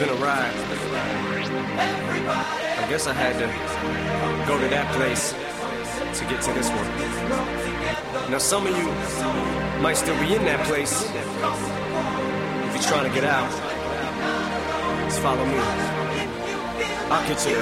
been a ride. I guess I had to go to that place to get to this one. Now some of you might still be in that place. If you're trying to get out, just follow me. I'll get you there.